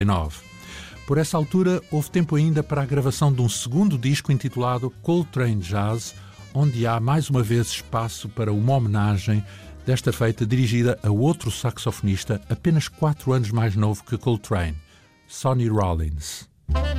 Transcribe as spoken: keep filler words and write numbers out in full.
nove. Por essa altura, houve tempo ainda para a gravação de um segundo disco intitulado Coltrane Jazz, onde há mais uma vez espaço para uma homenagem, desta feita dirigida a outro saxofonista apenas quatro anos mais novo que Coltrane, Sonny Rollins.